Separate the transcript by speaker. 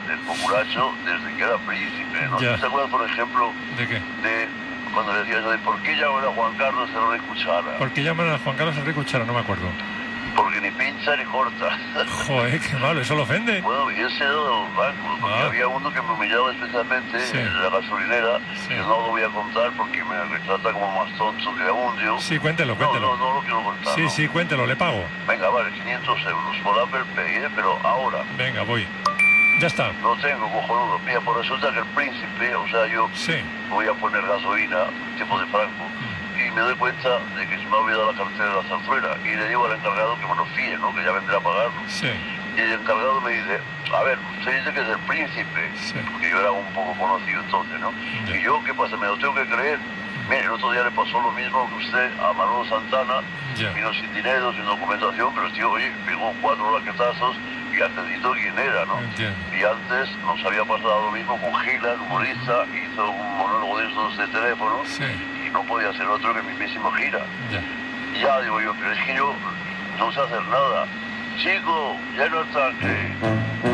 Speaker 1: el populacho desde que era príncipe, ¿no?
Speaker 2: Ya.
Speaker 1: ¿Te acuerdas, por ejemplo,
Speaker 2: ¿De qué?
Speaker 1: de cuando decía eso de por qué llaman a Juan Carlos el Rey Cuchara?
Speaker 2: ¿Por qué llaman a Juan Carlos el Rey Cuchara? No me acuerdo.
Speaker 1: Porque ni pincha ni corta.
Speaker 2: Joder, qué malo, eso lo ofende.
Speaker 1: Bueno, y ese era de los bancos, porque
Speaker 2: Ah.
Speaker 1: había uno que me humillaba especialmente
Speaker 2: Sí.
Speaker 1: en la gasolinera,
Speaker 2: Sí.
Speaker 1: que no lo voy a contar porque me retrata como más tonto que Amundio.
Speaker 2: Sí, cuéntelo,
Speaker 1: No,
Speaker 2: cuéntelo.
Speaker 1: no lo quiero contar.
Speaker 2: Sí,
Speaker 1: ¿no?
Speaker 2: sí, cuéntelo, le pago.
Speaker 1: Venga, vale, 500 euros por Apple Pay, pero ahora
Speaker 2: Venga, voy. Ya está.
Speaker 1: lo tengo, cojonudo. Mira, pues resulta que el príncipe, o sea, yo
Speaker 2: Sí.
Speaker 1: voy a poner gasolina, tipo de Franco, y me doy cuenta de que se me ha olvidado la cartera de la zarzuela, y le digo al encargado que me lo fíe, ¿no? Que ya vendrá a pagarlo.
Speaker 2: Sí.
Speaker 1: Y el encargado me dice, a ver, usted dice que es el príncipe,
Speaker 2: Sí.
Speaker 1: porque yo era un poco conocido entonces, ¿no?
Speaker 2: Ya.
Speaker 1: Y yo, ¿qué pasa? ¿Me lo tengo que creer? Mire, el otro día le pasó lo mismo que usted a Manolo Santana,
Speaker 2: Ya.
Speaker 1: vino sin dinero, sin documentación, pero el tío, oye, pegó 4 raquetazos y acreditó quién era, ¿no?
Speaker 2: Entiendo.
Speaker 1: Y antes nos había pasado lo mismo con Gila, el humorista, hizo un monólogo de esos de teléfono,
Speaker 2: Sí.
Speaker 1: y no podía ser otro que el mismísimo Gira.
Speaker 2: Ya.
Speaker 1: Y ya digo yo, pero es que yo no sé hacer nada. Chico, lleno el tanque.